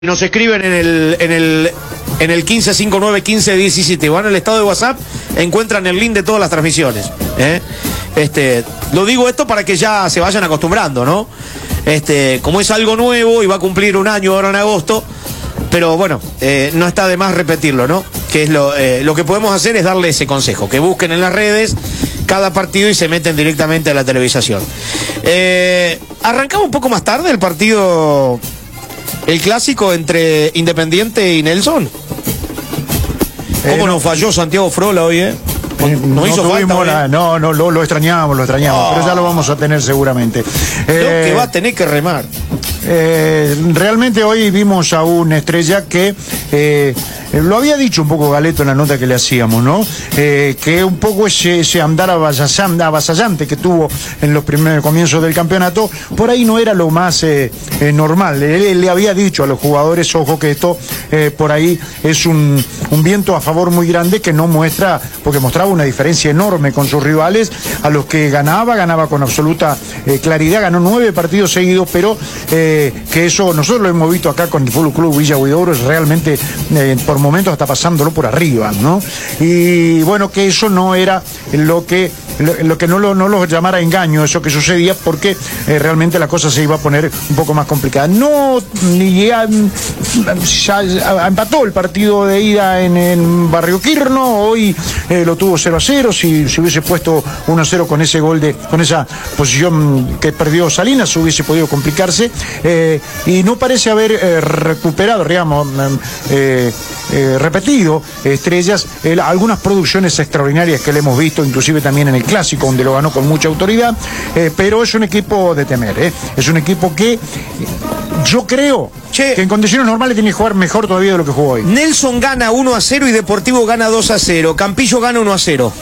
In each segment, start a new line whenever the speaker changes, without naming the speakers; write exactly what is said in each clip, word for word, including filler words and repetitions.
Nos escriben en el en el en el quince cincuenta y nueve quince diecisiete. Van al estado de WhatsApp, encuentran el link de todas las transmisiones. ¿eh? Este, lo digo esto para que ya se vayan acostumbrando, ¿no? Este, como es algo nuevo y va a cumplir un año ahora en agosto, pero bueno, eh, no está de más repetirlo, ¿no? Que es lo eh, lo que podemos hacer es darle ese consejo, que busquen en las redes cada partido y se meten directamente a la televisación. Eh, arrancamos un poco más tarde el partido. El clásico entre Independiente y Nelson. ¿Cómo eh, no, nos falló Santiago Frola hoy, eh?
Eh, no, hizo falta, la, no, no, lo, lo extrañamos, lo extrañamos, oh. pero ya lo vamos a tener seguramente.
Lo eh, que va a tener que remar.
Eh, realmente hoy vimos a una Estrella que eh, lo había dicho un poco Galeto en la nota que le hacíamos, ¿no? Eh, que un poco ese, ese andar avasallante que tuvo en los primeros comienzos del campeonato, por ahí no era lo más eh, eh, normal. Él le había dicho a los jugadores, ojo que esto eh, por ahí es un, un viento a favor muy grande que no muestra, porque mostraba una diferencia enorme con sus rivales, a los que ganaba, ganaba con absoluta eh, claridad, ganó nueve partidos seguidos, pero eh, que eso nosotros lo hemos visto acá con el Fútbol Club Villa Huidobro, es realmente eh, por momentos está pasándolo por arriba, ¿no? Y bueno, que eso no era lo que lo, lo que no lo, no lo llamara engaño, eso que sucedía, porque eh, realmente la cosa se iba a poner un poco más complicada. No, ni ya, ya, ya empató el partido de ida en, en Barrio Quirno, hoy eh, lo tuvo cero a cero, si se hubiese puesto uno a cero con ese gol de, con esa posición que perdió Salinas, hubiese podido complicarse. Eh, y no parece haber eh, recuperado, digamos, eh, eh, repetido Estrellas eh, algunas producciones extraordinarias que le hemos visto, inclusive también en el Clásico, donde lo ganó con mucha autoridad, eh, pero es un equipo de temer, eh. es un equipo que yo creo che, que en condiciones normales tiene que jugar mejor todavía de lo que jugó hoy.
Nelson gana uno a cero y Deportivo gana dos a cero, Campillo gana uno a cero.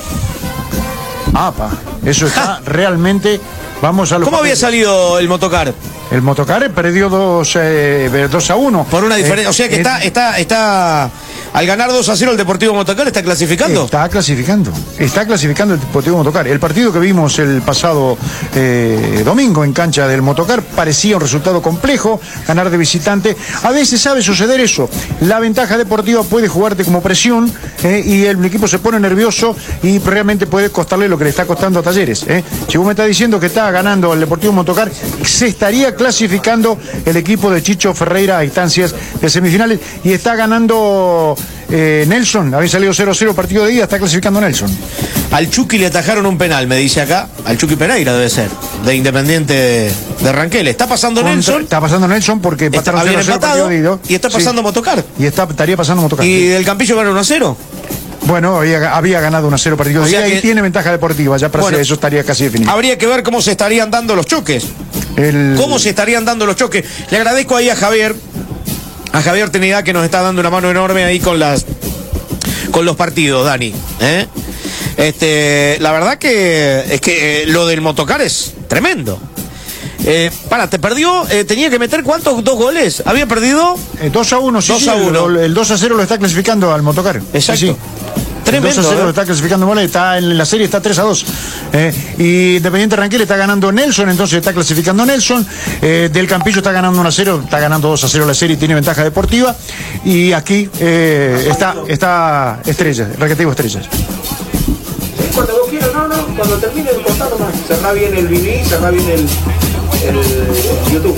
Apa, eso está ja. realmente... Vamos a los
¿Cómo papeles. Había salido el Motocar?
El Motocar perdió dos a uno.
Por una diferencia. Eh, o sea que eh, está, está, está. Al ganar dos a cero el Deportivo Motocar, ¿está clasificando?
Está clasificando. Está clasificando el Deportivo Motocar. El partido que vimos el pasado eh, domingo en cancha del Motocar parecía un resultado complejo, ganar de visitante. A veces sabe suceder eso. La ventaja deportiva puede jugarte como presión eh, y el equipo se pone nervioso y realmente puede costarle lo que le está costando a Talleres. Eh. Si vos me estás diciendo que está ganando el Deportivo Motocar, se estaría clasificando el equipo de Chicho Ferreira a instancias de semifinales y está ganando eh, Nelson, había salido cero a cero partido de ida, está clasificando Nelson.
Al Chucky le atajaron un penal, me dice acá, al Chucky Pereira debe ser, de Independiente de, de Ranquel. Está pasando Contra, Nelson.
Está pasando Nelson porque
empataron cero a cero partido de ida. Y está pasando sí. Motocar.
Y está, estaría pasando Motocar.
¿Y del Campillo gana uno a cero?
Bueno, había, había ganado uno a cero partido de ida y tiene ventaja deportiva, ya para bueno, eso estaría casi definido.
Habría que ver cómo se estarían dando los choques.
El...
¿Cómo se estarían dando los choques? Le agradezco ahí a Javier, a Javier Trinidad, que nos está dando una mano enorme ahí con las con los partidos, Dani. ¿eh? Este, la verdad que es que eh, lo del Motocar es tremendo. Eh, para, te perdió, eh, tenía que meter ¿cuántos? ¿Dos goles? ¿Había perdido?
Eh, dos a uno, sí,
dos
sí,
a uno.
El, el dos a cero lo está clasificando al Motocar.
Exacto.
Sí, sí.
Tremendo,
dos a cero
¿eh?
lo está clasificando, está en la serie está tres a dos. Eh, y Independiente Ranquel está ganando Nelson, entonces está clasificando Nelson. Eh, del Campillo está ganando uno a cero, está ganando dos a cero la serie y tiene ventaja deportiva. Y aquí eh, está, está Estrellas, Recreativo Estrellas.
Cuando vos quieras, no, no, cuando termine el contado más. Cerrá bien el V V, cerrá bien el, el YouTube.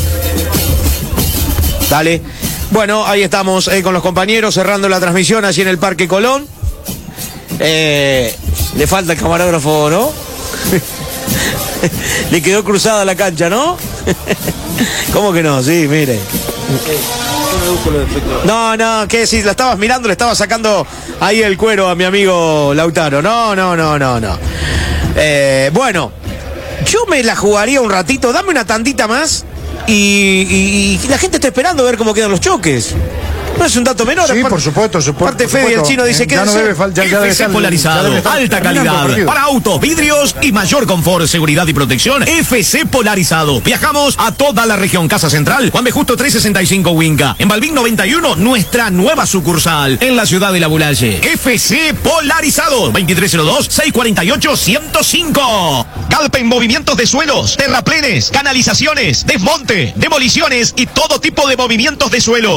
Dale. Bueno, ahí estamos eh, con los compañeros cerrando la transmisión allí en el Parque Colón. Eh, le falta el camarógrafo, ¿no? Le quedó cruzada la cancha, ¿no? ¿Cómo que no? Sí, mire. No, no, que si la estabas mirando, le estaba sacando ahí el cuero a mi amigo Lautaro. No, no, no, no, no. Eh, bueno, yo me la jugaría un ratito. Dame una tandita más. Y, y, y la gente está esperando a ver cómo quedan los choques. No es un dato menor.
Sí,
aparte,
por supuesto, supuesto.
Aparte Fede y el Chino dice que
ya no debe faltar, ya debe
F C
estar-
polarizado,
ya debe estar
alta
terminando el
calidad,
partido.
para autos, vidrios y mayor confort, seguridad y protección. F C polarizado. Viajamos a toda la región. Casa Central, Juan B. Justo trescientos sesenta y cinco Winca. En Balbín noventa y uno, nuestra nueva sucursal en la ciudad de La Bulalle. F C polarizado, veintitrés cero dos, seiscientos cuarenta y ocho, ciento cinco. Galpen movimientos de suelos, terraplenes, canalizaciones, desmonte, demoliciones y todo tipo de movimientos de suelo.